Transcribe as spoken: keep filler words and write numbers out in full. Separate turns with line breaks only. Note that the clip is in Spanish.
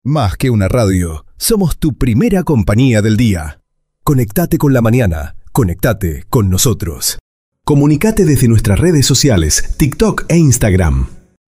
Más que una radio, somos tu primera compañía del día. Conectate con la mañana, conectate con nosotros. Comunicate desde nuestras redes sociales, TikTok e Instagram.